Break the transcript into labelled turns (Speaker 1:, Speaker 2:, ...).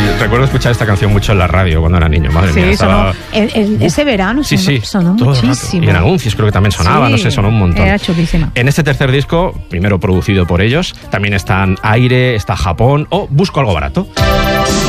Speaker 1: recuerdo escuchar esta canción mucho en la radio cuando era niño, madre mía.
Speaker 2: Sonó, ese verano sonó muchísimo.
Speaker 1: Y en anuncios creo que también sonaba, no sé, sonó un montón.
Speaker 2: Era chulísima.
Speaker 1: En este tercer disco, primero producido por ellos, también están Aire, está Japón o Busco algo barato.